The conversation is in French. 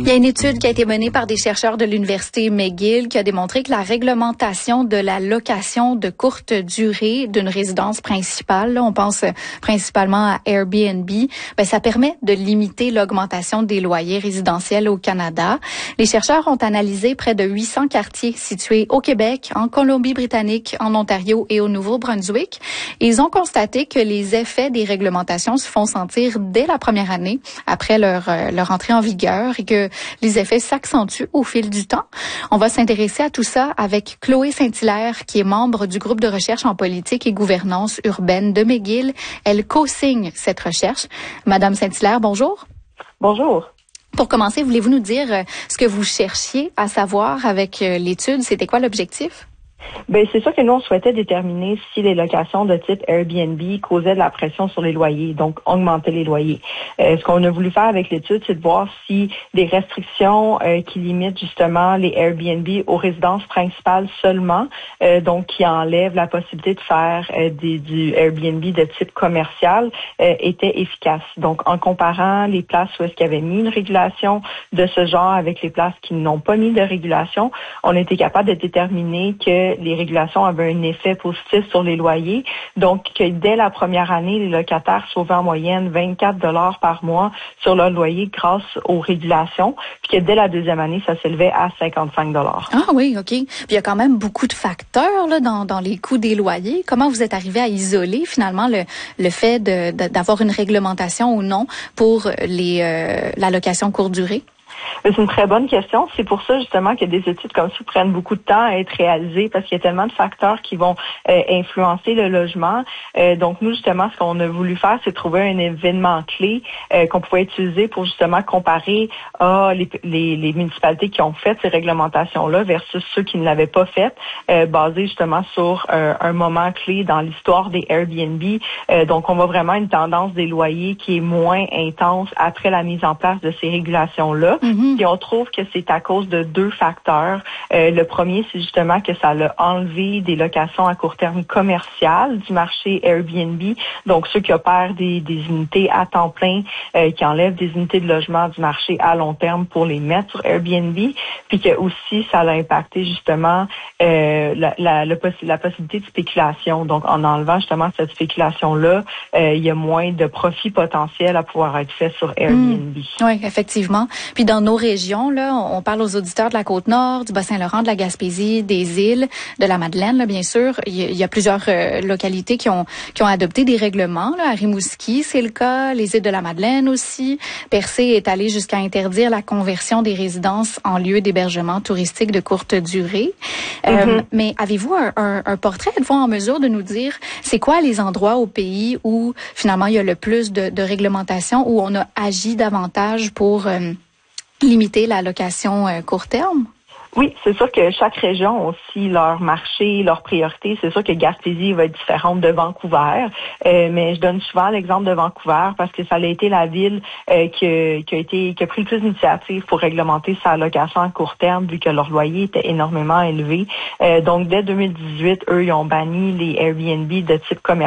Il y a une étude qui a été menée par des chercheurs de l'Université McGill qui a démontré que la réglementation de la location de courte durée d'une résidence principale, là, on pense principalement à Airbnb, ça permet de limiter l'augmentation des loyers résidentiels au Canada. Les chercheurs ont analysé près de 800 quartiers situés au Québec, en Colombie-Britannique, en Ontario et au Nouveau-Brunswick. Ils ont constaté que les effets des réglementations se font sentir dès la première année après leur entrée en vigueur et que les effets s'accentuent au fil du temps. On va s'intéresser à tout ça avec Chloé Saint-Hilaire, qui est membre du groupe de recherche en politique et gouvernance urbaine de McGill. Elle co-signe cette recherche. Madame Saint-Hilaire, bonjour. Bonjour. Pour commencer, voulez-vous nous dire ce que vous cherchiez à savoir avec l'étude? C'était quoi l'objectif? C'est sûr que nous, on souhaitait déterminer si les locations de type Airbnb causaient de la pression sur les loyers, donc augmenter les loyers. Ce qu'on a voulu faire avec l'étude, c'est de voir si des restrictions qui limitent justement les Airbnb aux résidences principales seulement, donc qui enlèvent la possibilité de faire du Airbnb de type commercial, étaient efficaces. Donc, en comparant les places où est-ce qu'il y avait mis une régulation de ce genre avec les places qui n'ont pas mis de régulation, on a été capable de déterminer que les régulations avaient un effet positif sur les loyers. Donc, que dès la première année, les locataires sauvaient en moyenne 24 $ par mois sur leur loyer grâce aux régulations, puis que dès la deuxième année, ça s'élevait à 55 $. Ah oui, OK. Puis il y a quand même beaucoup de facteurs là dans les coûts des loyers. Comment vous êtes arrivé à isoler finalement le fait d'avoir une réglementation ou non pour la location courte durée? C'est une très bonne question. C'est pour ça justement que des études comme ça prennent beaucoup de temps à être réalisées parce qu'il y a tellement de facteurs qui vont influencer le logement. Donc nous justement, ce qu'on a voulu faire, c'est trouver un événement clé qu'on pouvait utiliser pour justement comparer les municipalités qui ont fait ces réglementations-là versus ceux qui ne l'avaient pas fait, basé justement sur un moment clé dans l'histoire des Airbnb. Donc on voit vraiment une tendance des loyers qui est moins intense après la mise en place de ces régulations-là. Et on trouve que c'est à cause de deux facteurs. Le premier, c'est justement que ça a enlevé des locations à court terme commerciales du marché Airbnb. Donc, ceux qui opèrent des unités à temps plein, qui enlèvent des unités de logement du marché à long terme pour les mettre sur Airbnb. Puis que aussi, ça a impacté justement la possibilité de spéculation. Donc, en enlevant justement cette spéculation-là, il y a moins de profit potentiel à pouvoir être fait sur Airbnb. Oui, effectivement. Puis dans nos régions, là, on parle aux auditeurs de la Côte-Nord, du Bas-Saint-Laurent, de la Gaspésie, des îles, de la Madeleine, là, bien sûr. Il y a plusieurs localités qui ont adopté des règlements. Là. À Rimouski, c'est le cas. Les îles de la Madeleine aussi. Percé est allé jusqu'à interdire la conversion des résidences en lieu d'hébergement touristique de courte durée. Mais avez-vous un portrait? Êtes-vous en mesure de nous dire c'est quoi les endroits au pays où finalement il y a le plus de réglementation, où on a agi davantage pour limiter la location court terme? Oui, c'est sûr que chaque région a aussi leur marché, leurs priorités. C'est sûr que Gaspésie va être différente de Vancouver, mais je donne souvent l'exemple de Vancouver parce que ça a été la ville qui a pris le plus d'initiatives pour réglementer sa location à court terme vu que leur loyer était énormément élevé. Donc, dès 2018, eux, ils ont banni les Airbnb de type commercial